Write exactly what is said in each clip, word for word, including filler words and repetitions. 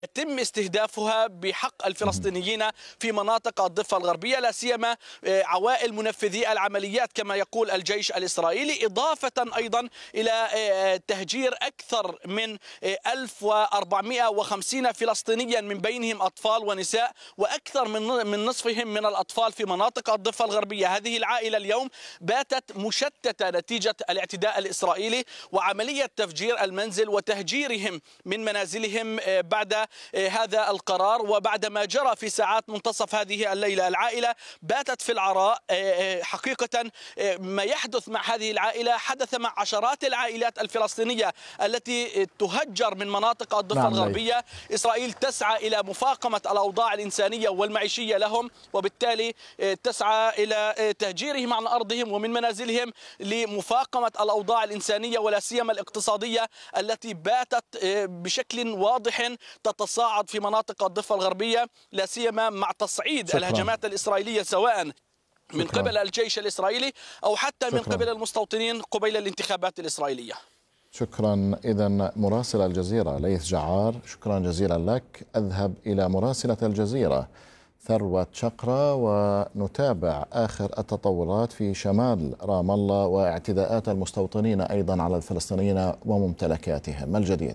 يتم استهدافها بحق الفلسطينيين في مناطق الضفة الغربية، لا سيما عوائل منفذي العمليات كما يقول الجيش الإسرائيلي، إضافة أيضا إلى تهجير أكثر من ألف وأربعمئة وخمسين فلسطينيا من بينهم أطفال ونساء، وأكثر من من نصفهم من الأطفال في مناطق الضفة الغربية. هذه العائلة اليوم باتت مشتتة نتيجة الاعتداء الإسرائيلي وعملية تفجير المنزل وتهجيرهم من منازلهم بعد هذا القرار، وبعد ما جرى في ساعات منتصف هذه الليلة. العائلة باتت في العراء. حقيقة ما يحدث مع هذه العائلة حدث مع عشرات العائلات الفلسطينية التي تهجر من مناطق الضفة نعم الغربية. لي. إسرائيل تسعى إلى مفاقمة الأوضاع الإنسانية والمعيشية لهم، وبالتالي تسعى إلى تهجيرهم عن أرضهم ومن منازلهم لمفاقمة الأوضاع الإنسانية ولا سيما الاقتصادية التي باتت بشكل واضح تتصاعد في مناطق الضفة الغربية، لا سيما مع تصعيد شكرا. الهجمات الإسرائيلية سواء من شكرا. قبل الجيش الإسرائيلي أو حتى شكرا. من قبل المستوطنين قبيل الانتخابات الإسرائيلية. شكرا. إذن مراسل الجزيرة ليث جعار، شكرا جزيلا لك. أذهب إلى مراسلة الجزيرة ثروة شقرة ونتابع آخر التطورات في شمال رام الله واعتداءات المستوطنين أيضا على الفلسطينيين وممتلكاتهم. ما الجديد؟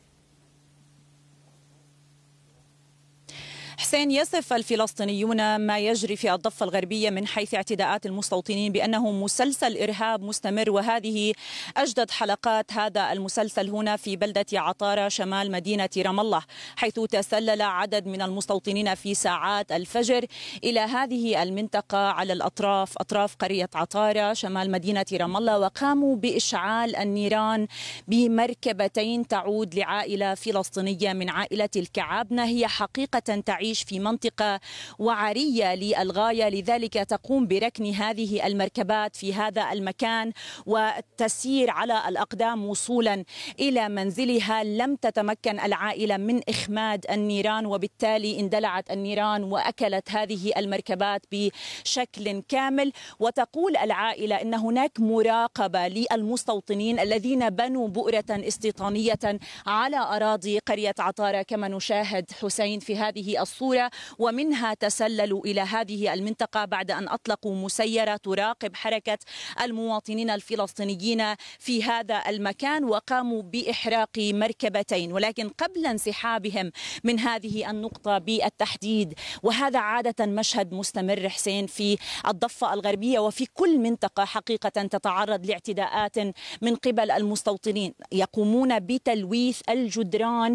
حسين، يصف الفلسطينيون ما يجري في الضفة الغربية من حيث اعتداءات المستوطنين بأنه مسلسل إرهاب مستمر، وهذه أجدد حلقات هذا المسلسل هنا في بلدة عطارة شمال مدينة رام الله، حيث تسلل عدد من المستوطنين في ساعات الفجر إلى هذه المنطقة على الأطراف أطراف قرية عطارة شمال مدينة رام الله، وقاموا بإشعال النيران بمركبتين تعود لعائلة فلسطينية من عائلة الكعابنة. هي حقيقة تعيش في منطقة وعرية للغاية، لذلك تقوم بركن هذه المركبات في هذا المكان وتسير على الأقدام وصولا إلى منزلها. لم تتمكن العائلة من إخماد النيران، وبالتالي اندلعت النيران وأكلت هذه المركبات بشكل كامل. وتقول العائلة إن هناك مراقبة للمستوطنين الذين بنوا بؤرة استيطانية على أراضي قرية عطارة كما نشاهد حسين في هذه الصورة، ومنها تسللوا إلى هذه المنطقة بعد أن أطلقوا مسيرة تراقب حركة المواطنين الفلسطينيين في هذا المكان، وقاموا بإحراق مركبتين. ولكن قبل انسحابهم من هذه النقطة بالتحديد، وهذا عادة مشهد مستمر حسين في الضفة الغربية وفي كل منطقة حقيقة تتعرض لاعتداءات من قبل المستوطنين، يقومون بتلويث الجدران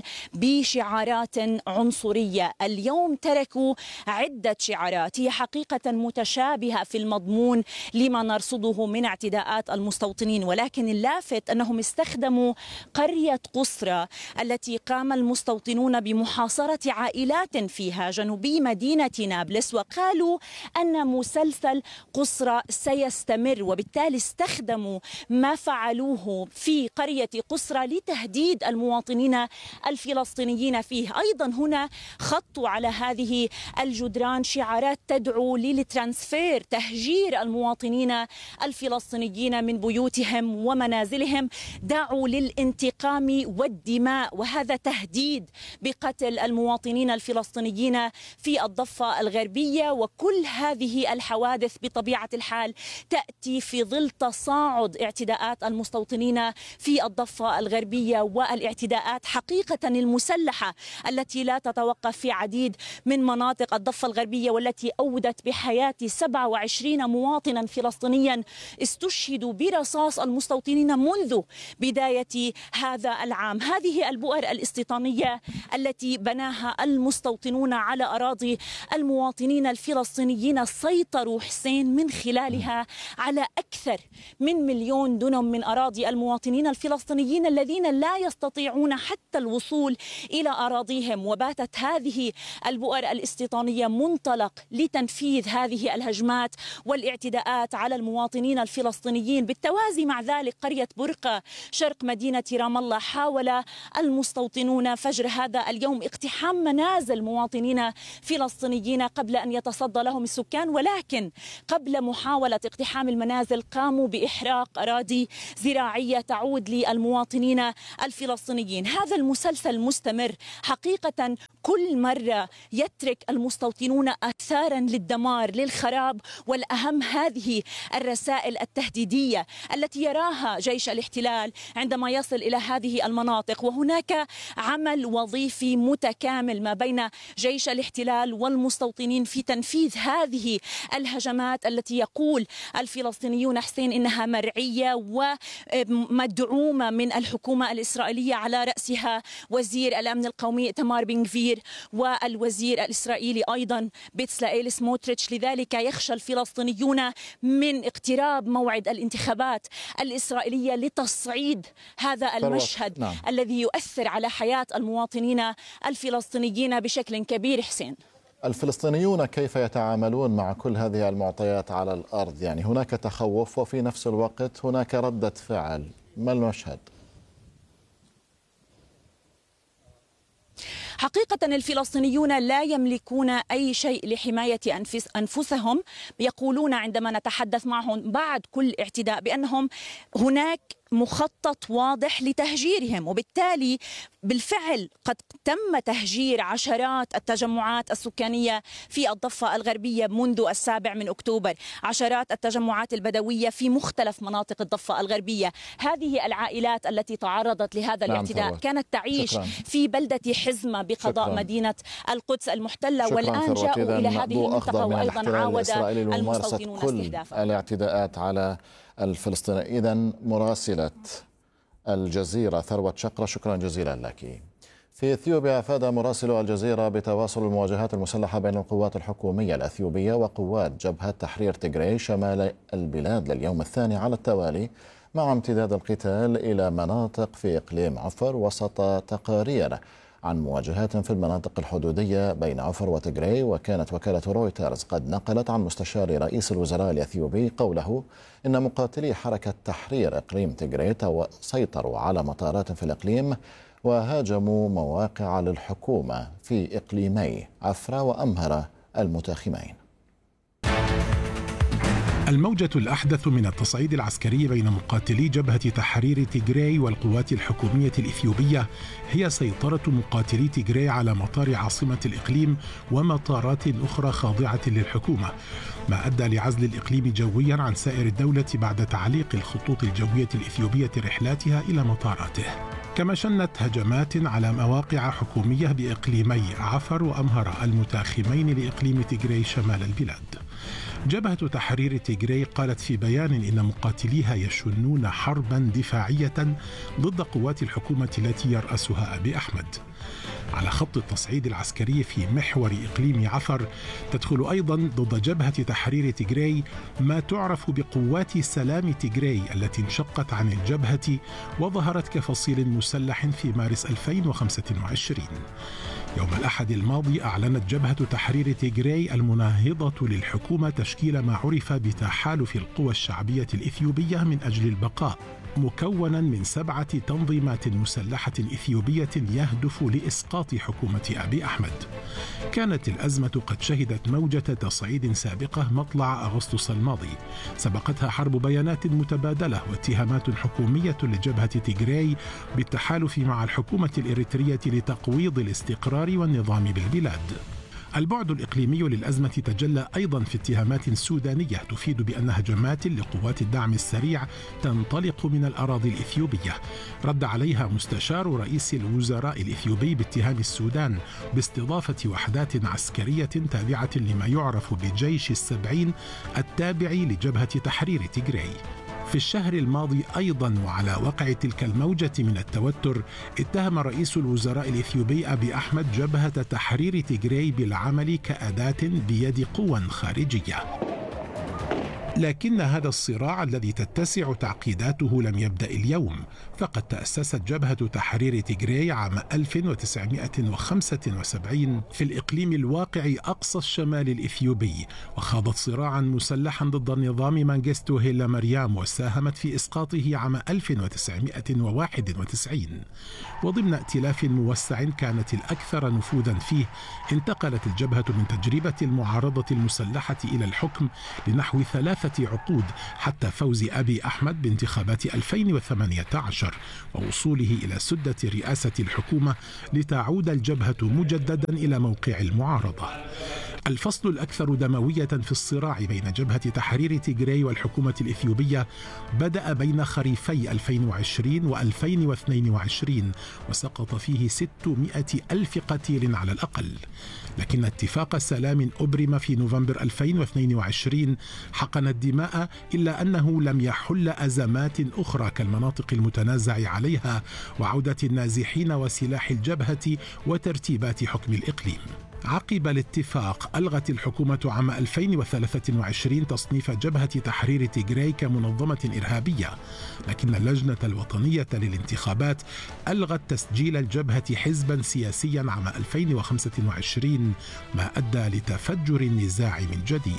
بشعارات عنصرية. اليوم تركوا عدة شعارات هي حقيقة متشابهة في المضمون لما نرصده من اعتداءات المستوطنين، ولكن اللافت أنهم استخدموا قرية قصرى التي قام المستوطنون بمحاصرة عائلات فيها جنوبي مدينة نابلس، وقالوا أن مسلسل قصرى سيستمر، وبالتالي استخدموا ما فعلوه في قرية قصرى لتهديد المواطنين الفلسطينيين فيه. أيضا هنا خطوا على هذه الجدران شعارات تدعو للترانسفير، تهجير المواطنين الفلسطينيين من بيوتهم ومنازلهم، دعوا للانتقام والدماء، وهذا تهديد بقتل المواطنين الفلسطينيين في الضفة الغربية. وكل هذه الحوادث بطبيعة الحال تأتي في ظل تصاعد اعتداءات المستوطنين في الضفة الغربية والاعتداءات حقيقة المسلحة التي لا تتوقف في عديد من مناطق الضفة الغربية، والتي أودت بحياة سبعة وعشرين مواطنا فلسطينيا استشهدوا برصاص المستوطنين منذ بداية هذا العام. هذه البؤر الاستيطانية التي بناها المستوطنون على أراضي المواطنين الفلسطينيين سيطروا حسين من خلالها على أكثر من مليون دنم من أراضي المواطنين الفلسطينيين الذين لا يستطيعون حتى الوصول إلى أراضيهم. وباتت هذه البؤر الاستيطانية منطلق لتنفيذ هذه الهجمات والاعتداءات على المواطنين الفلسطينيين. بالتوازي مع ذلك قرية برقة شرق مدينة رام الله حاول المستوطنون فجر هذا اليوم اقتحام منازل مواطنين فلسطينيين قبل أن يتصدى لهم السكان، ولكن قبل محاولة اقتحام المنازل قاموا بإحراق أراضي زراعية تعود للمواطنين الفلسطينيين. هذا المسلسل مستمر حقيقة، كل مرة يترك المستوطنون آثارا للدمار للخراب، والأهم هذه الرسائل التهديدية التي يراها جيش الاحتلال عندما يصل إلى هذه المناطق. وهناك عمل وظيفي متكامل ما بين جيش الاحتلال والمستوطنين في تنفيذ هذه الهجمات التي يقول الفلسطينيون حسين إنها مرعية ومدعومة من الحكومة الإسرائيلية على رأسها وزير الأمن القومي إيتمار بن غفير والوزير الإسرائيلي أيضا بيتسلائيل سموتريتش. لذلك يخشى الفلسطينيون من اقتراب موعد الانتخابات الإسرائيلية لتصعيد هذا المشهد نعم. الذي يؤثر على حياة المواطنين الفلسطينيين بشكل كبير. حسين، الفلسطينيون كيف يتعاملون مع كل هذه المعطيات على الأرض؟ يعني هناك تخوف وفي نفس الوقت هناك ردة فعل، ما المشهد؟ حقيقة الفلسطينيون لا يملكون أي شيء لحماية أنفس أنفسهم. يقولون عندما نتحدث معهم بعد كل اعتداء بأنهم هناك مخطط واضح لتهجيرهم، وبالتالي بالفعل قد تم تهجير عشرات التجمعات السكانية في الضفة الغربية منذ السابع من أكتوبر، عشرات التجمعات البدوية في مختلف مناطق الضفة الغربية. هذه العائلات التي تعرضت لهذا نعم الاعتداء ثروت. كانت تعيش شكرا. في بلدة حزمة بقضاء شكرا. مدينة القدس المحتلة، والآن جاءوا إلى هذه المنطقة وأيضا عاود المستوطنون استهدافها. الاعتداءات على الفلسطينيين. إذن مراسلة الجزيرة ثروت شقرة، شكرا جزيلا لك. في إثيوبيا أفاد مراسل الجزيرة بتواصل المواجهات المسلحة بين القوات الحكومية الأثيوبية وقوات جبهة تحرير تيغراي شمال البلاد لليوم الثاني على التوالي، مع امتداد القتال إلى مناطق في إقليم عفر وسط تقارير عن مواجهات في المناطق الحدودية بين عفر وتيغراي. وكانت وكالة رويترز قد نقلت عن مستشار رئيس الوزراء الأثيوبي قوله إن مقاتلي حركة تحرير إقليم تيغراي سيطروا على مطارات في الإقليم وهاجموا مواقع للحكومة في إقليمي عفرة وأمهرة المتاخمين. الموجة الأحدث من التصعيد العسكري بين مقاتلي جبهة تحرير تيغراي والقوات الحكومية الإثيوبية هي سيطرة مقاتلي تيغراي على مطار عاصمة الإقليم ومطارات أخرى خاضعة للحكومة، ما أدى لعزل الإقليم جويا عن سائر الدولة بعد تعليق الخطوط الجوية الإثيوبية رحلاتها إلى مطاراته. كما شنت هجمات على مواقع حكومية بإقليمي عفر وأمهرة المتاخمين لإقليم تيغراي شمال البلاد. جبهة تحرير تيغراي قالت في بيان إن مقاتليها يشنون حربا دفاعية ضد قوات الحكومة التي يرأسها أبي أحمد. على خط التصعيد العسكري في محور إقليم عفر تدخل أيضا ضد جبهة تحرير تيغراي ما تعرف بقوات سلام تيغراي التي انشقت عن الجبهة وظهرت كفصيل مسلح في مارس ألفين وخمسة وعشرين. يوم الأحد الماضي أعلنت جبهة تحرير تيغراي المناهضة للحكومة تشكيل ما عرف بتحالف القوى الشعبية الإثيوبية من أجل البقاء، مكونا من سبعة تنظيمات مسلحة إثيوبية يهدف لإسقاط حكومة أبي أحمد. كانت الأزمة قد شهدت موجة تصعيد سابقة مطلع أغسطس الماضي، سبقتها حرب بيانات متبادلة واتهامات حكومية لجبهة تيغراي بالتحالف مع الحكومة الإريترية لتقويض الاستقرار والنظام بالبلاد. البعد الإقليمي للأزمة تجلى أيضا في اتهامات سودانية تفيد بأن هجمات لقوات الدعم السريع تنطلق من الأراضي الإثيوبية. رد عليها مستشار رئيس الوزراء الإثيوبي باتهام السودان باستضافة وحدات عسكرية تابعة لما يعرف بجيش السبعين التابع لجبهة تحرير تيغراي. في الشهر الماضي أيضا وعلى وقع تلك الموجة من التوتر اتهم رئيس الوزراء الإثيوبي أبي أحمد جبهة تحرير تيغراي بالعمل كأداة بيد قوى خارجية. لكن هذا الصراع الذي تتسع تعقيداته لم يبدأ اليوم، فقد تأسست جبهة تحرير تيغراي عام ألف وتسعمائة وخمسة وسبعين في الإقليم الواقع أقصى الشمال الإثيوبي، وخاضت صراعا مسلحا ضد النظام مانغستو هيلا مريم، وساهمت في إسقاطه عام ألف وتسعمائة وواحد وتسعين. وضمن ائتلاف موسع كانت الأكثر نفوذا فيه، انتقلت الجبهة من تجربة المعارضة المسلحة إلى الحكم لنحو ثلاثة عقود حتى فوز أبي أحمد بانتخابات ألفين وثمانية عشر ووصوله إلى سدة رئاسة الحكومة لتعود الجبهة مجددا إلى موقع المعارضة. الفصل الأكثر دموية في الصراع بين جبهة تحرير تيغراي والحكومة الإثيوبية بدأ بين خريفي ألفين وعشرين وألفين واثنين وعشرين، وسقط فيه ستمائة ألف قتيل على الأقل. لكن اتفاق سلام أبرم في نوفمبر ألفين واثنين وعشرين حقن الدماء، إلا أنه لم يحل أزمات أخرى كالمناطق المتنازع عليها وعودة النازحين وسلاح الجبهة وترتيبات حكم الإقليم. عقب الاتفاق ألغت الحكومة عام ألفين وثلاثة وعشرين تصنيف جبهة تحرير تيغراي كمنظمة إرهابية، لكن اللجنة الوطنية للانتخابات ألغت تسجيل الجبهة حزبا سياسيا عام ألفين وخمسة وعشرين، ما أدى لتفجر النزاع من جديد.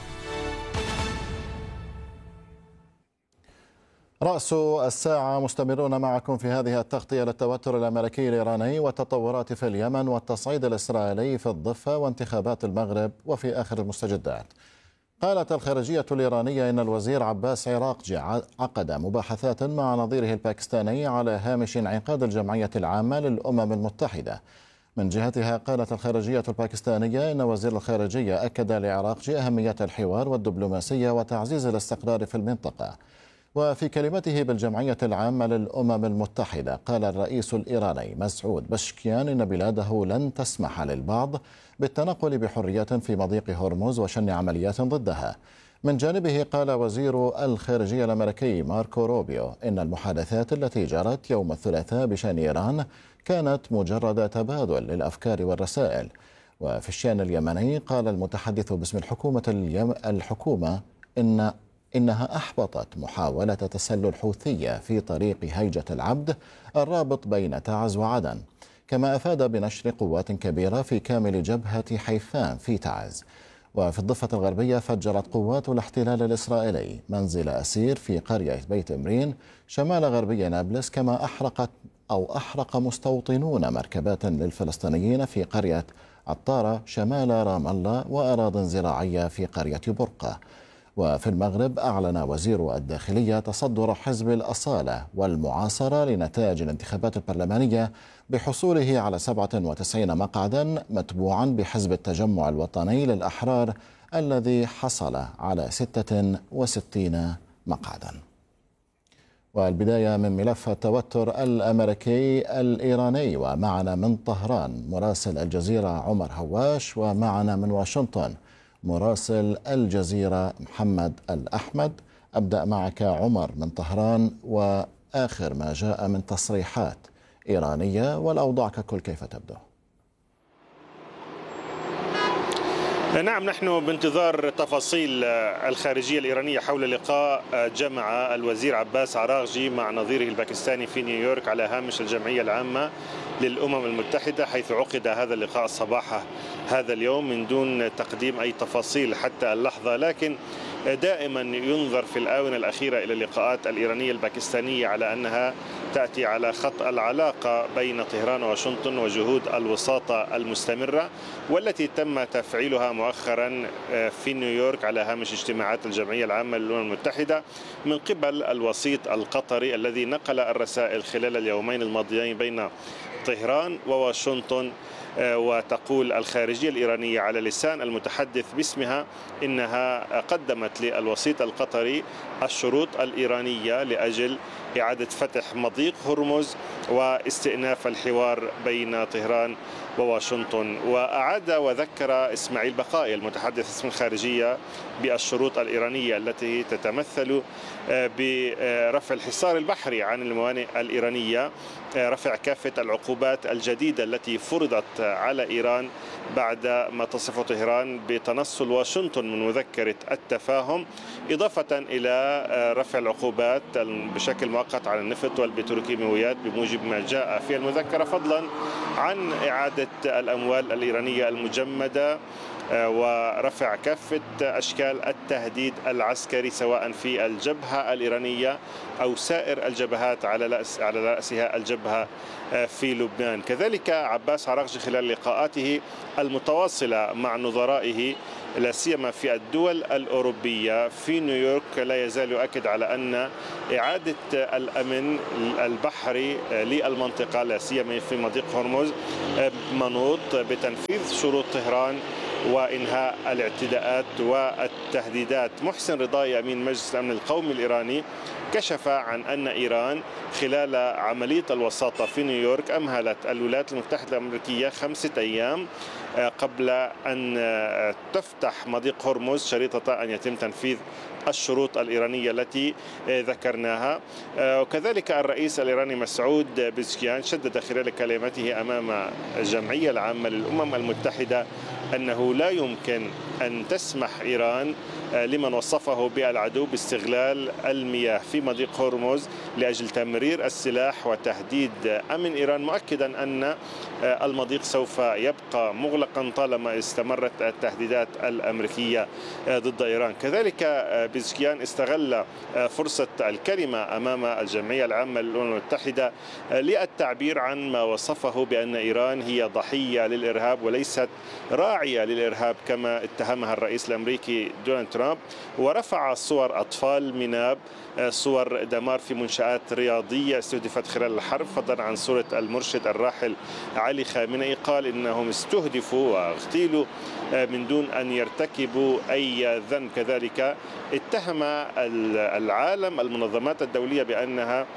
رأس الساعة مستمرون معكم في هذه التغطية للتوتر الأمريكي الإيراني والتطورات في اليمن والتصعيد الإسرائيلي في الضفة وانتخابات المغرب وفي آخر المستجدات. قالت الخارجية الإيرانية إن الوزير عباس عراقجي عقد مباحثات مع نظيره الباكستاني على هامش انعقاد الجمعية العامة للأمم المتحدة. من جهتها قالت الخارجية الباكستانية إن وزير الخارجية أكد لعراقجي أهمية الحوار والدبلوماسية وتعزيز الاستقرار في المنطقة. وفي كلمته بالجمعية العامة للأمم المتحدة قال الرئيس الإيراني مسعود بشكيان إن بلاده لن تسمح للبعض بالتنقل بحرية في مضيق هرمز وشن عمليات ضدها. من جانبه قال وزير الخارجية الأمريكي ماركو روبيو إن المحادثات التي جرت يوم الثلاثاء بشأن إيران كانت مجرد تبادل للأفكار والرسائل. وفي الشأن اليمني قال المتحدث باسم الحكومة اليم... الحكومة إن إنها أحبطت محاولة تسلل حوثية في طريق هيجة العبد الرابط بين تعز وعدن، كما أفاد بنشر قوات كبيرة في كامل جبهة حيفان في تعز. وفي الضفة الغربية فجرت قوات الاحتلال الإسرائيلي منزل أسير في قرية بيت إمرين شمال غربي نابلس، كما أحرقت أو أحرق مستوطنون مركبات للفلسطينيين في قرية عطارة شمال رام الله وأراضٍ زراعية في قرية برقة. وفي المغرب أعلن وزير الداخلية تصدر حزب الأصالة والمعاصرة لنتائج الانتخابات البرلمانية بحصوله على سبعة وتسعين مقعدا، متبوعا بحزب التجمع الوطني للأحرار الذي حصل على ستة وستين مقعدا. والبداية من ملف التوتر الأمريكي الإيراني، ومعنا من طهران مراسل الجزيرة عمر هواش، ومعنا من واشنطن مراسل الجزيرة محمد الأحمد. أبدأ معك عمر من طهران، وآخر ما جاء من تصريحات إيرانية والأوضاع ككل كيف تبدو؟ نعم، نحن بانتظار تفاصيل الخارجية الإيرانية حول لقاء جمع الوزير عباس عراقجي مع نظيره الباكستاني في نيويورك على هامش الجمعية العامة للأمم المتحدة، حيث عقد هذا اللقاء صباح هذا اليوم من دون تقديم أي تفاصيل حتى اللحظة. لكن دائما ينظر في الآونة الأخيرة إلى اللقاءات الإيرانية الباكستانية على أنها تأتي على خط العلاقة بين طهران وواشنطن وجهود الوساطة المستمرة، والتي تم تفعيلها مؤخرا في نيويورك على هامش اجتماعات الجمعية العامة للأمم المتحدة من قبل الوسيط القطري الذي نقل الرسائل خلال اليومين الماضيين بين طهران وواشنطن. وتقول الخارجية الإيرانية على لسان المتحدث باسمها إنها قدمت للوسيط القطري الشروط الإيرانية لأجل إعادة فتح مضيق هرمز واستئناف الحوار بين طهران وواشنطن. وأعاد وذكر إسماعيل بقائي المتحدث باسم الخارجية بالشروط الإيرانية التي تتمثل برفع الحصار البحري عن الموانئ الإيرانية، رفع كافة العقوبات الجديدة التي فرضت على إيران بعد ما تصف طهران بتنصل واشنطن من مذكرة التفاهم، إضافة إلى رفع العقوبات بشكل مؤقت على النفط والبتروكيماويات بموجب ما جاء في المذكرة، فضلا عن إعادة الأموال الإيرانية المجمدة ورفع كافة أشكال التهديد العسكري سواء في الجبهة الإيرانية أو سائر الجبهات على على رأسها الجبهة في لبنان. كذلك عباس عراقجي خلال لقاءاته المتواصلة مع نظرائه لا سيما في الدول الأوروبية في نيويورك لا يزال يؤكد على أن إعادة الأمن البحري للمنطقة لا سيما في مضيق هرمز منوط بتنفيذ شروط طهران وإنهاء الاعتداءات والتهديدات. محسن رضاي أمين مجلس الأمن القومي الإيراني كشف عن أن إيران خلال عملية الوساطة في نيويورك أمهلت الولايات المتحدة الأمريكية خمسة أيام قبل أن تفتح مضيق هرمز شريطة أن يتم تنفيذ الشروط الإيرانية التي ذكرناها. وكذلك الرئيس الإيراني مسعود بزكيان شدد خلال كلمته أمام الجمعية العامة للأمم المتحدة أنه لا يمكن أن تسمح إيران لمن وصفه بالعدو باستغلال المياه في مضيق هرمز لأجل تمرير السلاح وتهديد أمن إيران، مؤكدا أن المضيق سوف يبقى مغلقا طالما استمرت التهديدات الأمريكية ضد إيران. كذلك بزكيان استغل فرصة الكلمة أمام الجمعية العامة للأمم المتحدة للتعبير عن ما وصفه بأن إيران هي ضحية للإرهاب وليست راعية للإرهاب كما اتهمها الرئيس الأمريكي دونالد ترامب، ورفع صور أطفال مناب، صور دمار في منشآت رياضية استهدفت خلال الحرب، فضلا عن صورة المرشد الراحل علي خامنئي قال إنهم استهدفوا واغتيلوا من دون أن يرتكبوا أي ذنب. كذلك اتهم العالم المنظمات الدولية بأنها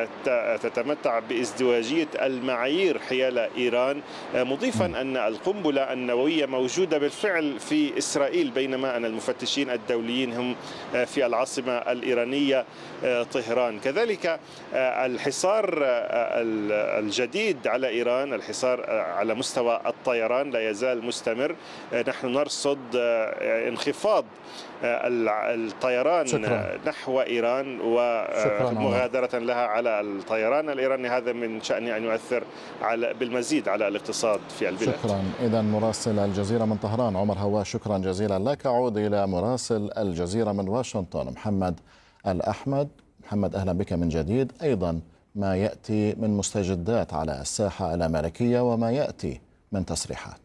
تتمتع بازدواجية المعايير حيال إيران، مضيفا أن القنبلة النووية موجودة بالفعل في إسرائيل بينما أن المفتشين الدوليين هم في العاصمة الإيرانية طهران. كذلك الحصار الجديد على إيران، الحصار على مستوى الطيران لا يزال مستمر. نحن نرصد انخفاض الطيران شكرا. نحو إيران ومغادرة لها على الطيران الإيراني، هذا من شأنه أن يؤثر على بالمزيد على الاقتصاد في البلاد. شكرا. إذا مراسل الجزيرة من طهران عمر هواش شكرا جزيلا لك. أعود إلى مراسل الجزيرة من واشنطن محمد الأحمد. محمد أهلا بك من جديد. أيضا ما يأتي من مستجدات على الساحة الأمريكية وما يأتي من تصريحات.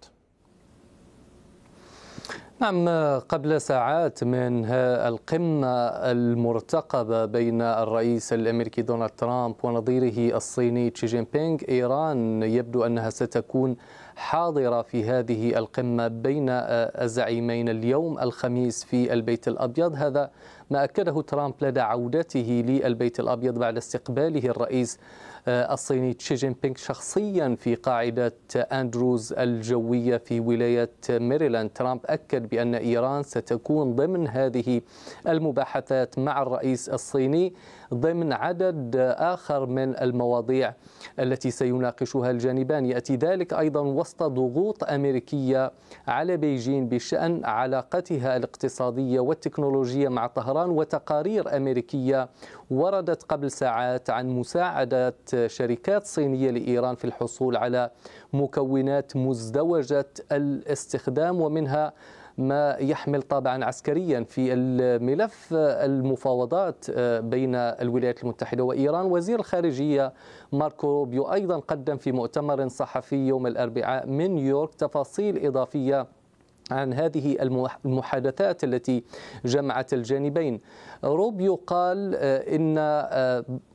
نعم، قبل ساعات من القمة المرتقبة بين الرئيس الأمريكي دونالد ترامب ونظيره الصيني شي جين بينغ، إيران يبدو أنها ستكون حاضرة في هذه القمة بين الزعيمين اليوم الخميس في البيت الأبيض. هذا ما أكده ترامب لدى عودته للبيت الأبيض بعد استقباله الرئيس الصيني شي جين بينغ شخصيا في قاعدة أندروز الجوية في ولاية ميريلاند. ترامب أكد بأن إيران ستكون ضمن هذه المباحثات مع الرئيس الصيني ضمن عدد آخر من المواضيع التي سيناقشها الجانبان. يأتي ذلك أيضا وسط ضغوط أمريكية على بيجين بشأن علاقتها الاقتصادية والتكنولوجية مع طهران، وتقارير أمريكية وردت قبل ساعات عن مساعدة شركات صينية لإيران في الحصول على مكونات مزدوجة الاستخدام، ومنها ما يحمل طابعا عسكريا. في الملف المفاوضات بين الولايات المتحدة وإيران، وزير الخارجية ماركو روبيو أيضا قدم في مؤتمر صحفي يوم الأربعاء من نيويورك تفاصيل إضافية عن هذه المحادثات التي جمعت الجانبين. روبيو قال إن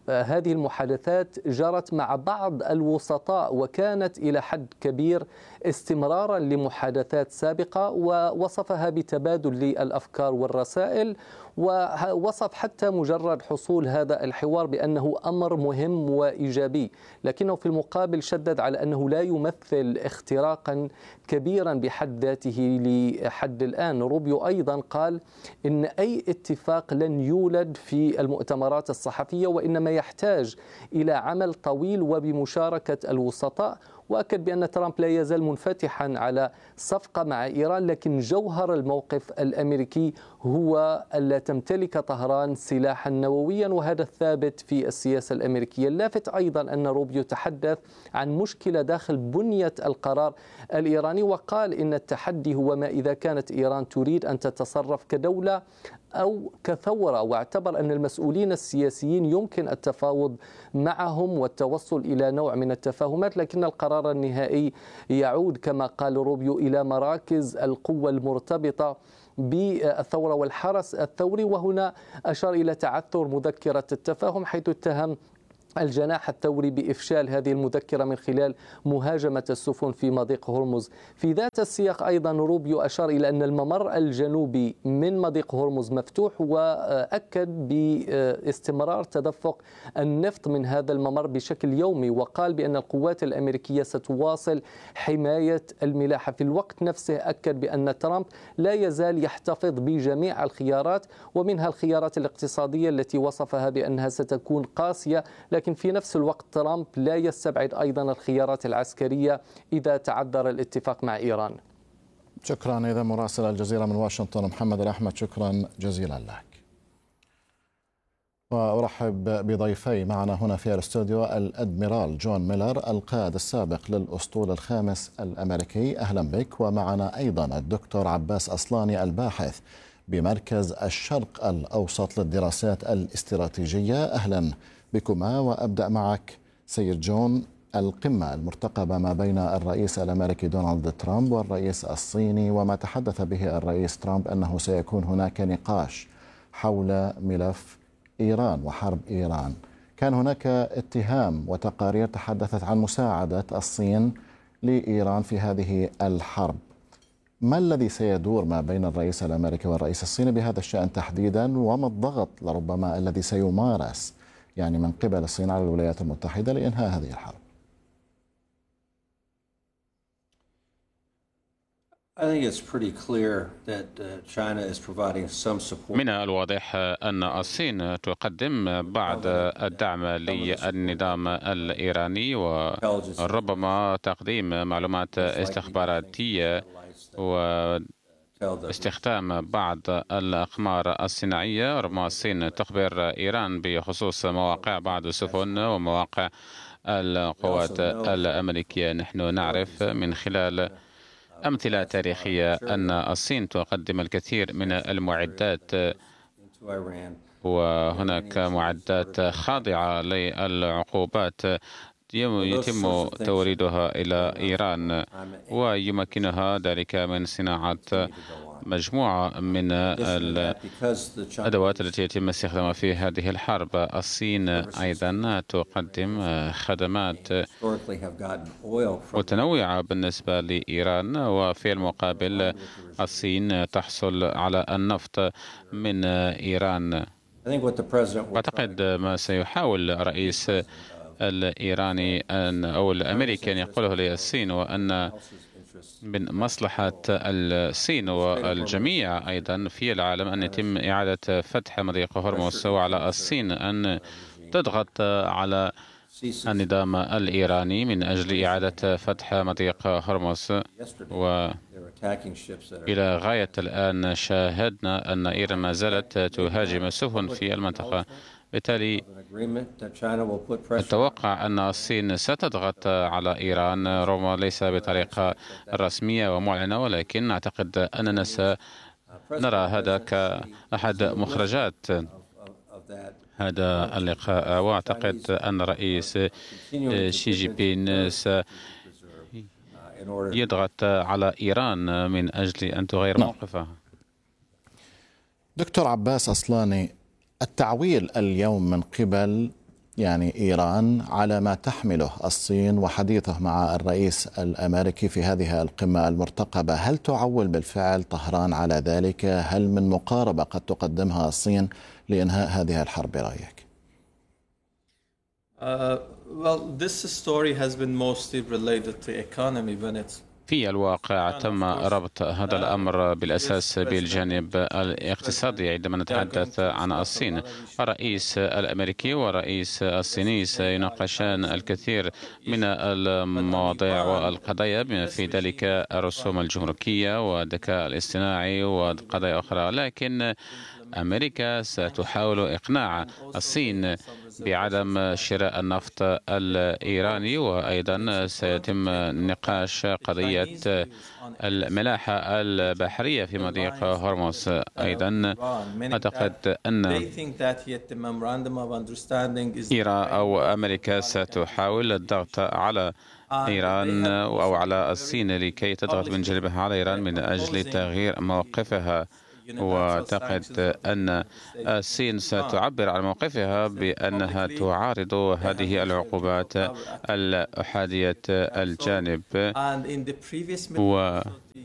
هذه المحادثات جرت مع بعض الوسطاء وكانت إلى حد كبير استمرارا لمحادثات سابقة، ووصفها بتبادل للأفكار والرسائل، ووصف حتى مجرد حصول هذا الحوار بأنه أمر مهم وإيجابي، لكنه في المقابل شدد على أنه لا يمثل اختراقا كبيرا بحد ذاته لحد الآن. روبيو أيضا قال إن أي اتفاق لن يولد في المؤتمرات الصحفية، وإنما يحتاج إلى عمل طويل وبمشاركة الوسطاء، وأكد بأن ترامب لا يزال منفتحا على صفقة مع إيران، لكن جوهر الموقف الأمريكي هو ألا تمتلك طهران سلاحا نوويا، وهذا الثابت في السياسة الأمريكية. اللافت أيضا أن روبيو تحدث عن مشكلة داخل بنية القرار الإيراني، وقال إن التحدي هو ما إذا كانت إيران تريد أن تتصرف كدولة أو كثورة، واعتبر أن المسؤولين السياسيين يمكن التفاوض معهم والتوصل إلى نوع من التفاهمات، لكن القرار النهائي يعود كما قال روبيو إلى مراكز القوة المرتبطة بالثورة والحرس الثوري. وهنا أشار إلى تعثر مذكرة التفاهم، حيث اتهم الجناح الثوري بإفشال هذه المذكرة من خلال مهاجمة السفن في مضيق هرمز. في ذات السياق أيضا روبيو أشار إلى أن الممر الجنوبي من مضيق هرمز مفتوح، وأكد باستمرار تدفق النفط من هذا الممر بشكل يومي، وقال بأن القوات الأمريكية ستواصل حماية الملاحة. في الوقت نفسه أكد بأن ترامب لا يزال يحتفظ بجميع الخيارات، ومنها الخيارات الاقتصادية التي وصفها بأنها ستكون قاسية، لكن في نفس الوقت ترامب لا يستبعد أيضا الخيارات العسكرية إذا تعذر الاتفاق مع إيران. شكرا. إذا مراسل الجزيرة من واشنطن محمد الأحمد، شكرا جزيلا لك. وأرحب بضيفي معنا هنا في الاستوديو الأدميرال جون ميلر القائد السابق للأسطول الخامس الأمريكي، أهلا بك. ومعنا أيضا الدكتور عباس أصلاني الباحث بمركز الشرق الأوسط للدراسات الاستراتيجية، أهلا بكما. وأبدأ معك سيد جون، القمة المرتقبة ما بين الرئيس الأمريكي دونالد ترامب والرئيس الصيني، وما تحدث به الرئيس ترامب أنه سيكون هناك نقاش حول ملف إيران وحرب إيران. كان هناك اتهام وتقارير تحدثت عن مساعدة الصين لإيران في هذه الحرب. ما الذي سيدور ما بين الرئيس الأمريكي والرئيس الصيني بهذا الشأن تحديدا، وما الضغط لربما الذي سيمارس يعني من قبل الصين على الولايات المتحدة لإنهاء هذه الحرب؟ من الواضح أن الصين تقدم بعض الدعم للنظام الإيراني، وربما تقديم معلومات استخباراتية واستخدام بعض الأقمار الصناعية. ربما الصين تخبر إيران بخصوص مواقع بعض السفن ومواقع القوات الأمريكية. نحن نعرف من خلال أمثلة تاريخية أن الصين تقدم الكثير من المعدات، وهناك معدات خاضعة للعقوبات يتم توريدها إلى إيران، ويمكنها ذلك من صناعة مجموعة من الأدوات التي يتم استخدامها في هذه الحرب. الصين أيضا تقدم خدمات متنوعة بالنسبة لإيران، وفي المقابل الصين تحصل على النفط من إيران. أعتقد ما سيحاول الرئيس الإيراني أن أو الأمريكي أن يقوله للصين، وأن من مصلحة الصين والجميع أيضا في العالم أن يتم إعادة فتح مضيق هرمز، وعلى الصين أن تضغط على النظام الإيراني من أجل إعادة فتح مضيق هرمز. وإلى غاية الآن شاهدنا أن إيران ما زالت تهاجم السفن في المنطقة، بالتالي أتوقع أن الصين ستضغط على إيران، ربما ليس بطريقة رسمية ومعلنة، ولكن أعتقد أننا سنرى هذا كأحد مخرجات هذا اللقاء. وأعتقد أن الرئيس شي جي بين سيضغط على إيران من أجل أن تغير موقفها. دكتور عباس أصلاني، التعويل اليوم من قبل يعني إيران على ما تحمله الصين وحديثه مع الرئيس الأمريكي في هذه القمة المرتقبة، هل تعول بالفعل طهران على ذلك؟ هل من مقاربة قد تقدمها الصين لإنهاء هذه الحرب برأيك؟ Uh, well, this story has been mostly related to economy when it's في الواقع تم ربط هذا الأمر بالأساس بالجانب الاقتصادي. عندما نتحدث عن الصين، الرئيس الأمريكي والرئيس الصيني سيناقشان الكثير من المواضيع والقضايا بما في ذلك الرسوم الجمركية والذكاء الاصطناعي وقضايا أخرى، لكن أمريكا ستحاول إقناع الصين بعدم شراء النفط الإيراني، وأيضا سيتم نقاش قضية الملاحة البحرية في مضيق هرمز. أيضا أعتقد أن إيران أو أمريكا ستحاول الضغط على إيران أو على الصين لكي تضغط من جانبها على إيران من أجل تغيير موقفها. وأعتقد أن الصين ستعبر عن موقفها بأنها تعارض هذه العقوبات الأحادية الجانب. و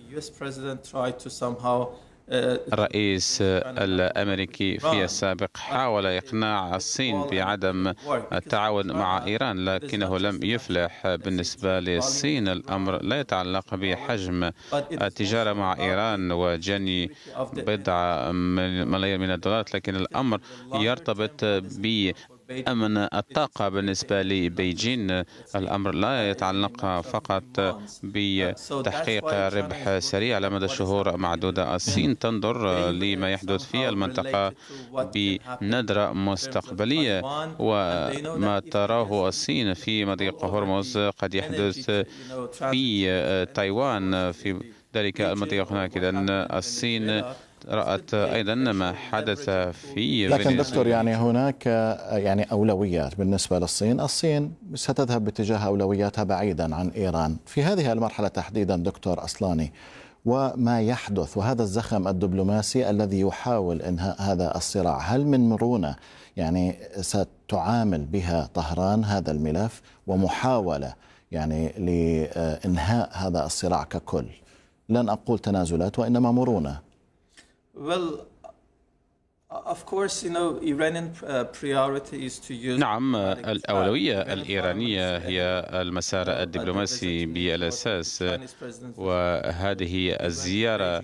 الرئيس الأمريكي في السابق حاول إقناع الصين بعدم التعاون مع إيران، لكنه لم يفلح. بالنسبة للصين الأمر لا يتعلق بحجم التجارة مع إيران وجني بضع ملايين من الدولارات، لكن الأمر يرتبط ب أمن الطاقة. بالنسبة لبيجين الأمر لا يتعلق فقط بتحقيق ربح سريع على مدى شهور معدودة. الصين تنظر لما يحدث في المنطقة بنظرة مستقبلية، وما تراه الصين في مضيق هرمز قد يحدث في تايوان في ذلك المضيق هناك. إذن الصين رأت أيضا ما حدث في لكن دكتور، يعني هناك يعني أولويات بالنسبة للصين. الصين ستذهب باتجاه أولوياتها بعيدا عن إيران في هذه المرحلة تحديدا دكتور أصلاني، وما يحدث وهذا الزخم الدبلوماسي الذي يحاول إنهاء هذا الصراع، هل من مرونة يعني ستعامل بها طهران هذا الملف ومحاولة يعني لإنهاء هذا الصراع ككل؟ لن أقول تنازلات وإنما مرونة. Well, of course, you know, Iranian priority is to use. نعم، الأولوية الإيرانية هي المسار الدبلوماسي بالأساس، وهذه الزيارة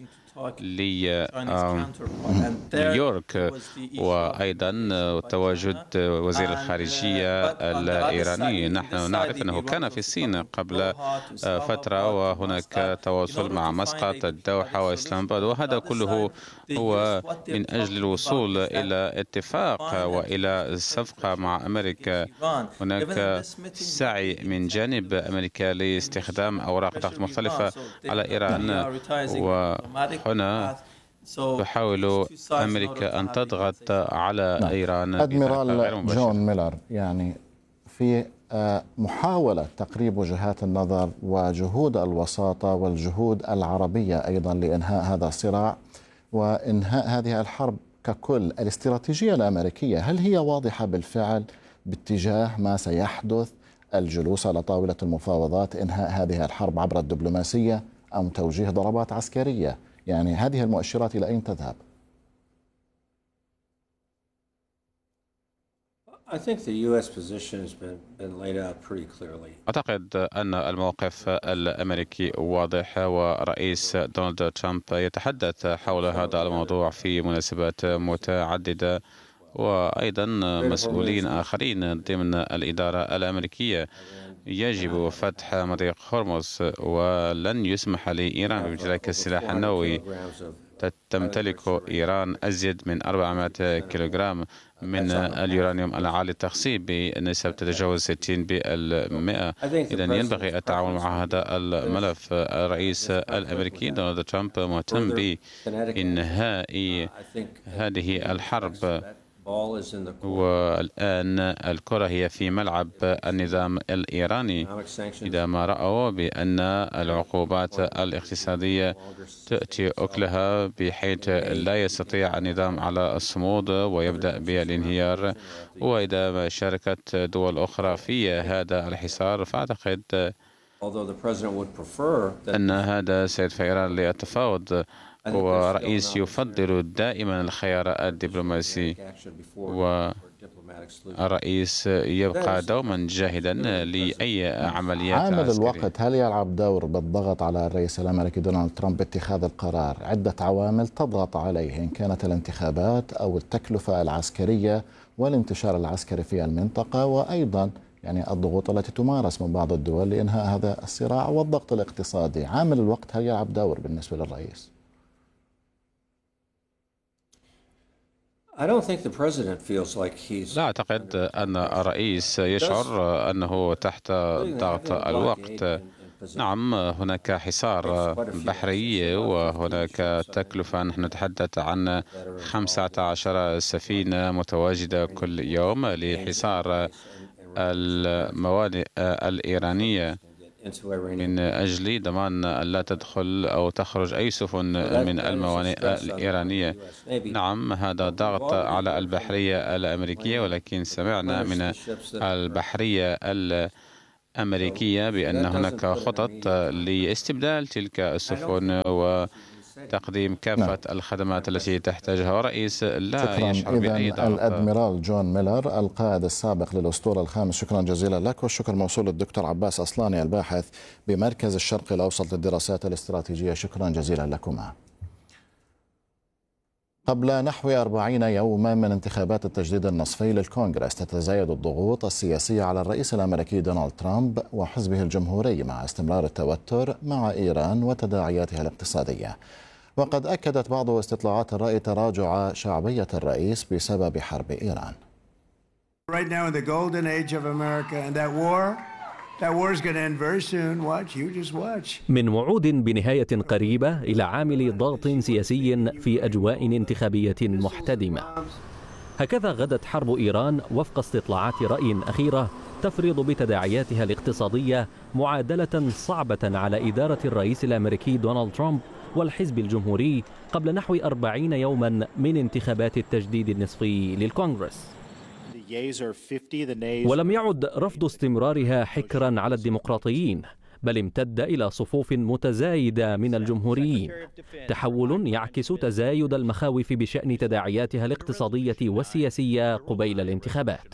لنيويورك وأيضا تواجد وزير الخارجية الإيراني. نحن نعرف أنه كان في الصين قبل فترة، وهناك تواصل مع مسقط، الدوحة وإسلام آباد، وهذا كله هو من أجل الوصول إلى اتفاق وإلى صفقة مع أمريكا. هناك سعي من جانب أمريكا لاستخدام أوراق ضغط مختلفة على إيران، وهنا تحاول أمريكا أن تضغط على نعم. إيران. أدميرال جون ميلر، يعني في محاولة تقريب وجهات النظر وجهود الوساطة والجهود العربية أيضا لإنهاء هذا الصراع وإنهاء هذه الحرب ككل، الاستراتيجية الأمريكية هل هي واضحة بالفعل باتجاه ما سيحدث، الجلوس على طاولة المفاوضات، إنهاء هذه الحرب عبر الدبلوماسية، أم توجيه ضربات عسكرية؟ يعني هذه المؤشرات إلى أين تذهب؟ أعتقد أن الموقف الأمريكي واضح، ورئيس دونالد ترامب يتحدث حول هذا الموضوع في مناسبات متعددة، وأيضا مسؤولين آخرين ضمن الإدارة الأمريكية. يجب فتح مضيق هرمز، ولن يسمح لإيران بامتلاك السلاح النووي. تمتلك إيران أزيد من أربعمائة كيلوغرام من اليورانيوم العالي التخصيب بنسب تتجاوز ستين بالمئة. إذن ينبغي التعاون مع هذا الملف. الرئيس الأمريكي دونالد ترامب مهتم بإنهاء هذه الحرب والآن الكرة هي في ملعب النظام الإيراني. إذا ما رأوا بأن العقوبات الاقتصادية تأتي أكلها بحيث لا يستطيع النظام على الصمود ويبدأ بالانهيار، وإذا ما شاركت دول أخرى في هذا الحصار، فأعتقد أن هذا سيدفع إيران للتفاوض. ورئيس يفضل دائما الخيار الدبلوماسي، والرئيس يبقى دوما جاهدا لأي عمليات عامل عسكرية. الوقت هل يلعب دور بالضغط على الرئيس الأمريكي دونالد ترامب باتخاذ القرار؟ عدة عوامل تضغط عليه، إن كانت الانتخابات أو التكلفة العسكرية والانتشار العسكري في المنطقة، وأيضا يعني الضغوط التي تمارس من بعض الدول لإنهاء هذا الصراع والضغط الاقتصادي. عامل الوقت هل يلعب دور بالنسبة للرئيس؟ لا أعتقد أن الرئيس يشعر أنه تحت ضغط الوقت. نعم، هناك حصار بحري وهناك تكلفة. نحن نتحدث عن خمسة عشر سفينة متواجدة كل يوم لحصار الموانئ الإيرانية من أجل ضمان ألا تدخل أو تخرج أي سفن من الموانئ الإيرانية. نعم، هذا ضغط على البحرية الأمريكية، ولكن سمعنا من البحرية الأمريكية بأن هناك خطط لاستبدال تلك السفن وتقديم كافة نعم. الخدمات التي تحتاجها. ورئيس لا يشعر بأي ضغط. الأدميرال جون ميلر القائد السابق للأسطول الخامس، شكرا جزيلا لك. والشكر موصول للدكتور عباس أصلاني الباحث بمركز الشرق الأوسط للدراسات الاستراتيجية، شكرا جزيلا لكما. قبل نحو أربعين يوما من انتخابات التجديد النصفي للكونغرس، تتزايد الضغوط السياسية على الرئيس الأمريكي دونالد ترامب وحزبه الجمهوري مع استمرار التوتر مع إيران وتداعياتها الاقتصادية. وقد أكدت بعض استطلاعات الرأي تراجع شعبية الرئيس بسبب حرب إيران. من وعود بنهاية قريبة إلى عامل ضغط سياسي في أجواء انتخابية محتدمة. هكذا غدت حرب إيران وفق استطلاعات رأي أخيرة تفرض بتداعياتها الاقتصادية معادلة صعبة على إدارة الرئيس الأمريكي دونالد ترامب والحزب الجمهوري قبل نحو أربعين يوما من انتخابات التجديد النصفي للكونغرس. ولم يعد رفض استمرارها حكرا على الديمقراطيين، بل امتد إلى صفوف متزايدة من الجمهوريين، تحول يعكس تزايد المخاوف بشأن تداعياتها الاقتصادية والسياسية قبيل الانتخابات.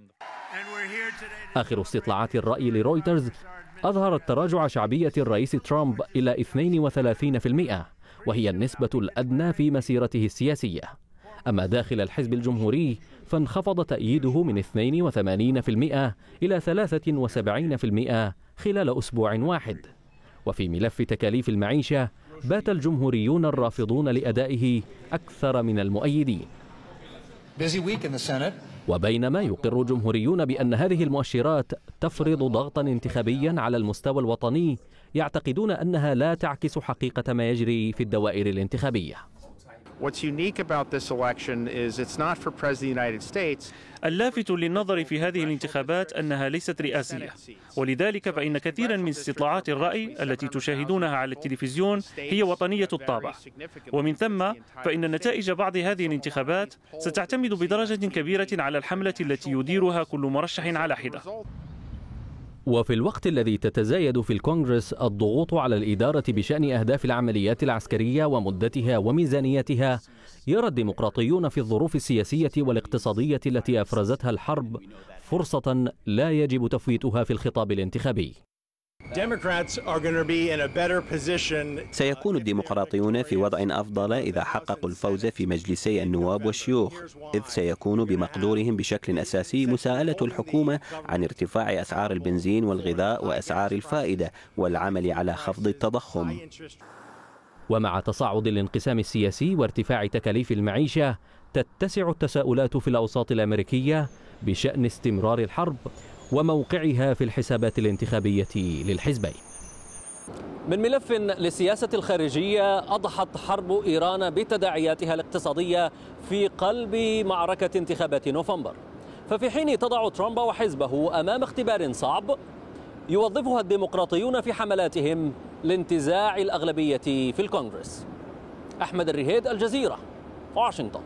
آخر استطلاعات الرأي لرويترز أظهرت تراجع شعبية الرئيس ترامب إلى اثنين وثلاثين بالمئة، وهي النسبة الأدنى في مسيرته السياسية. أما داخل الحزب الجمهوري فانخفض تأييده من اثنين وثمانين بالمئة إلى ثلاثة وسبعين بالمئة خلال أسبوع واحد. وفي ملف تكاليف المعيشة بات الجمهوريون الرافضون لأدائه أكثر من المؤيدين. وبينما يقر الجمهوريون بأن هذه المؤشرات تفرض ضغطا انتخابيا على المستوى الوطني، يعتقدون أنها لا تعكس حقيقة ما يجري في الدوائر الانتخابية. اللافت للنظر في هذه الانتخابات أنها ليست رئاسية، ولذلك فإن كثيرا من استطلاعات الرأي التي تشاهدونها على التلفزيون هي وطنية الطابع، ومن ثم فإن نتائج بعض هذه الانتخابات ستعتمد بدرجة كبيرة على الحملة التي يديرها كل مرشح على حدة. وفي الوقت الذي تتزايد في الكونغرس الضغوط على الإدارة بشأن أهداف العمليات العسكرية ومدتها وميزانيتها، يرى الديمقراطيون في الظروف السياسية والاقتصادية التي أفرزتها الحرب فرصة لا يجب تفويتها في الخطاب الانتخابي. سيكون الديمقراطيون في وضع أفضل إذا حققوا الفوز في مجلسي النواب والشيوخ، إذ سيكون بمقدورهم بشكل أساسي مساءلة الحكومة عن ارتفاع أسعار البنزين والغذاء وأسعار الفائدة والعمل على خفض التضخم. ومع تصاعد الانقسام السياسي وارتفاع تكاليف المعيشة، تتسع التساؤلات في الأوساط الأمريكية بشأن استمرار الحرب وموقعها في الحسابات الانتخابية للحزبين. من ملف للسياسة الخارجية، أضحت حرب إيران بتداعياتها الاقتصادية في قلب معركة انتخابات نوفمبر. ففي حين تضع ترامب وحزبه أمام اختبار صعب يوظفها الديمقراطيون في حملاتهم لانتزاع الأغلبية في الكونغرس. أحمد الرهيد، الجزيرة، واشنطن.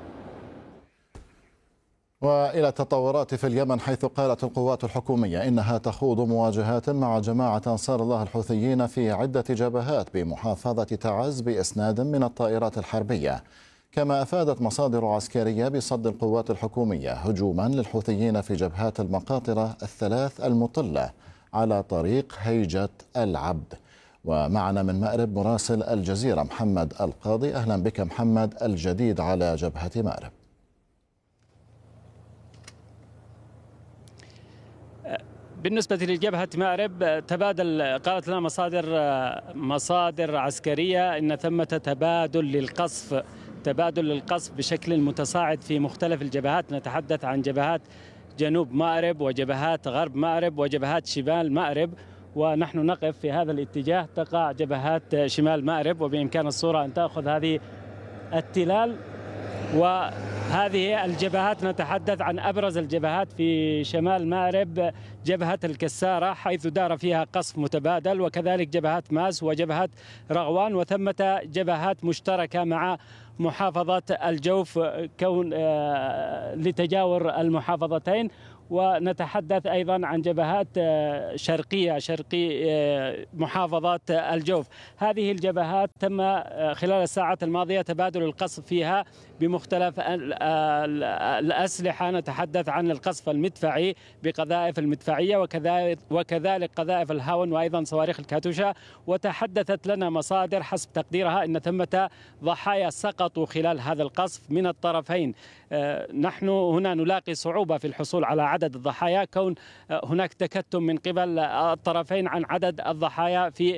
وإلى التطورات في اليمن، حيث قالت القوات الحكومية إنها تخوض مواجهات مع جماعة أنصار الله الحوثيين في عدة جبهات بمحافظة تعز بإسناد من الطائرات الحربية. كما أفادت مصادر عسكرية بصد القوات الحكومية هجوما للحوثيين في جبهات المقاطرة الثلاث المطلة على طريق هيجة العبد. ومعنا من مأرب مراسل الجزيرة محمد القاضي. أهلا بك محمد. الجديد على جبهة مأرب؟ بالنسبة لجبهة مأرب، تبادل قالت لنا مصادر مصادر عسكرية إن ثمة تبادل للقصف تبادل للقصف بشكل متصاعد في مختلف الجبهات. نتحدث عن جبهات جنوب مأرب وجبهات غرب مأرب وجبهات شمال مأرب، ونحن نقف في هذا الاتجاه تقع جبهات شمال مأرب، وبإمكان الصورة أن تأخذ هذه التلال. وهذه الجبهات نتحدث عن أبرز الجبهات في شمال مأرب، جبهة الكسارة حيث دار فيها قصف متبادل، وكذلك جبهات ماس وجبهات رغوان، وثمة جبهات مشتركة مع محافظة الجوف كون لتجاور المحافظتين. ونتحدث أيضا عن جبهات شرقية شرقي محافظة الجوف. هذه الجبهات تم خلال الساعات الماضية تبادل القصف فيها بمختلف الأسلحة. نتحدث عن القصف المدفعي بقذائف المدفعية وكذلك وكذلك قذائف الهاون وأيضا صواريخ الكاتوشا. وتحدثت لنا مصادر حسب تقديرها أن ثمة ضحايا سقطوا خلال هذا القصف من الطرفين. نحن هنا نلاقي صعوبة في الحصول على عدد الضحايا كون هناك تكتم من قبل الطرفين عن عدد الضحايا في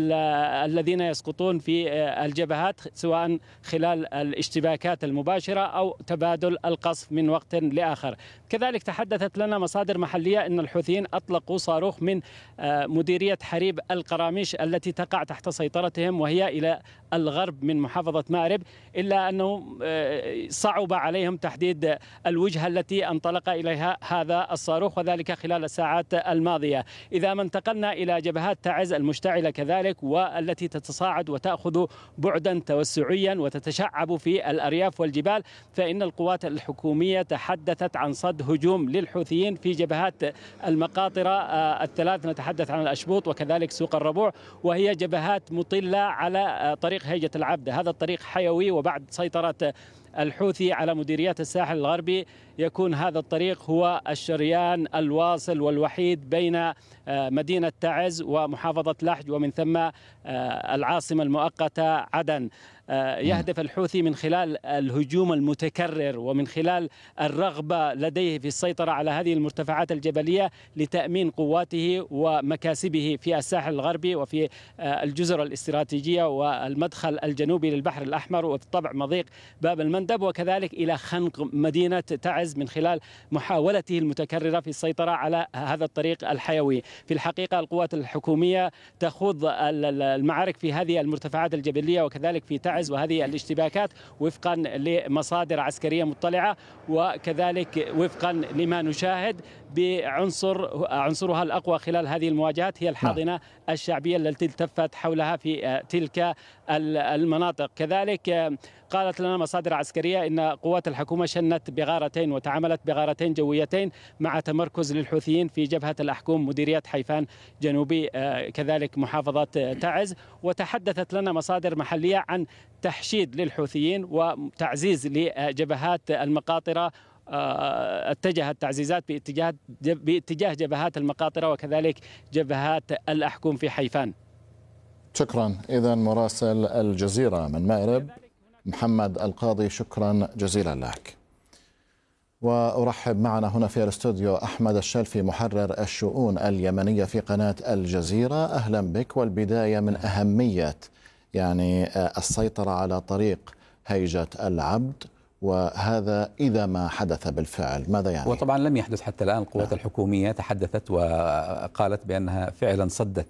الذين يسقطون في الجبهات، سواء خلال الاشتباكات المباشرة أو تبادل القصف من وقت لآخر. كذلك تحدثت لنا مصادر محلية أن الحوثيين أطلقوا صاروخ من مديرية حريب القراميش التي تقع تحت سيطرتهم وهي إلى الغرب من محافظة مأرب، إلا أنه صعب عليهم تحديد الوجهة التي انطلق إليها هذا الصاروخ، وذلك خلال الساعات الماضية. إذا ما انتقلنا إلى جبهات تعز المشتعلة كذلك، والتي تتصاعد وتأخذ بعدا توسعيا وتتشعب في الأرياف والجبال، فإن القوات الحكومية تحدثت عن صد هجوم للحوثيين في جبهات المقاطرة الثلاث. نتحدث عن الأشبوط وكذلك سوق الربوع، وهي جبهات مطلة على طريق هيجة العبد. هذا الطريق حيوي، وبعد سيطرة الحوثي على مديريات الساحل الغربي يكون هذا الطريق هو الشريان الواصل والوحيد بين مدينة تعز ومحافظة لحج ومن ثم العاصمة المؤقتة عدن. يهدف الحوثي من خلال الهجوم المتكرر ومن خلال الرغبة لديه في السيطرة على هذه المرتفعات الجبلية لتأمين قواته ومكاسبه في الساحل الغربي وفي الجزر الاستراتيجية والمدخل الجنوبي للبحر الأحمر، وبالطبع مضيق باب المندب، وكذلك إلى خنق مدينة تعز من خلال محاولته المتكررة في السيطرة على هذا الطريق الحيوي. في الحقيقة القوات الحكومية تخوض المعارك في هذه المرتفعات الجبلية وكذلك في تعز وهذه الاشتباكات وفقا لمصادر عسكرية مطلعة، وكذلك وفقا لما نشاهد بعنصر عنصرها الأقوى خلال هذه المواجهات هي الحاضنة الشعبية التي التفت حولها في تلك المناطق. كذلك قالت لنا مصادر عسكرية إن قوات الحكومة شنت بغارتين وتعاملت بغارتين جويتين مع تمركز للحوثيين في جبهة الأحكوم مديرية حيفان جنوبي كذلك محافظة تعز. وتحدثت لنا مصادر محلية عن تحشيد للحوثيين وتعزيز لجبهات المقاطرة. اتجهت تعزيزات باتجاه باتجاه جبهات المقاطرة وكذلك جبهات الأحكوم في حيفان. شكرا. إذا مراسل الجزيرة من مأرب محمد القاضي، شكرا جزيلا لك. وأرحب معنا هنا في الاستوديو أحمد الشلفي محرر الشؤون اليمنية في قناة الجزيرة. أهلا بك. والبداية من أهمية يعني السيطرة على طريق هيجة العبد، وهذا إذا ما حدث بالفعل ماذا يعني؟ وطبعا لم يحدث حتى الآن. القوات الحكومية تحدثت وقالت بأنها فعلا صدت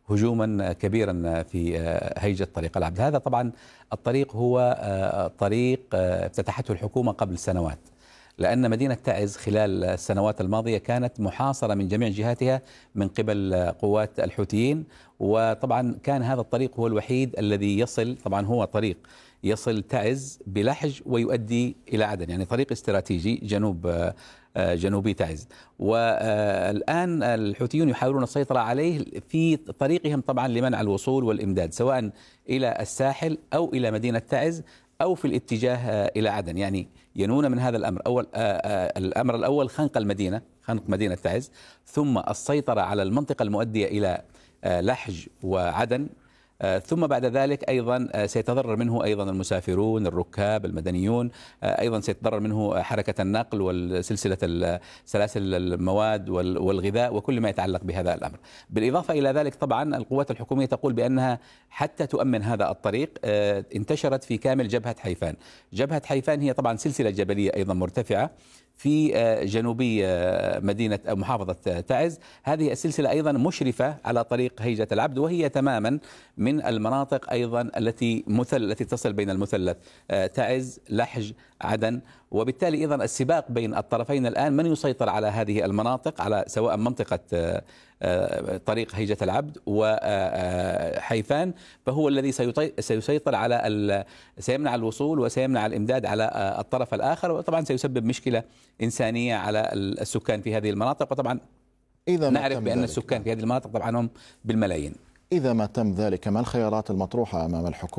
هجوما كبيرا في هيجة طريق العبد. هذا طبعا الطريق هو طريق افتتحته الحكومة قبل سنوات، لأن مدينة تعز خلال السنوات الماضية كانت محاصرة من جميع جهاتها من قبل قوات الحوثيين، وطبعا كان هذا الطريق هو الوحيد الذي يصل، طبعا هو طريق يصل تعز بلحج ويؤدي إلى عدن، يعني طريق استراتيجي جنوب جنوبي تعز. والآن الحوثيون يحاولون السيطرة عليه في طريقهم طبعا لمنع الوصول والإمداد سواء إلى الساحل أو إلى مدينة تعز أو في الاتجاه إلى عدن، يعني ينون من هذا الأمر. أول الأمر الأول خنق المدينة، خنق مدينة تعز، ثم السيطرة على المنطقة المؤدية إلى لحج وعدن، ثم بعد ذلك أيضا سيتضرر منه أيضا المسافرون، الركاب، المدنيون، أيضا سيتضرر منه حركة النقل والسلسلة سلاسل المواد والغذاء وكل ما يتعلق بهذا الأمر. بالإضافة إلى ذلك طبعا القوات الحكومية تقول بأنها حتى تؤمن هذا الطريق انتشرت في كامل جبهة حيفان. جبهة حيفان هي طبعا سلسلة جبلية أيضا مرتفعة في جنوبي مدينة أو محافظة تعز. هذه السلسلة أيضا مشرفة على طريق هيجة العبد، وهي تماما من المناطق أيضا التي مثل التي تصل بين المثلث تعز لحج عدن، وبالتالي أيضا السباق بين الطرفين الآن من يسيطر على هذه المناطق، على سواء منطقة طريق هيجة العبد وحيفان، فهو الذي سيسيطر على سيمنع الوصول وسيمنع الإمداد على الطرف الآخر، وطبعا سيسبب مشكلة إنسانية على السكان في هذه المناطق. وطبعا إذا نعرف بأن ذلك. السكان في هذه المناطق طبعا هم بالملايين. إذا ما تم ذلك، ما الخيارات المطروحة أمام الحكومة